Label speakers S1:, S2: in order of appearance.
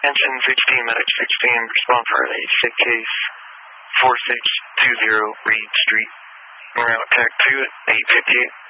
S1: Attention 16 medic 16, respond for a sick case 4620 Reed Street. We're out tech 2 at 858.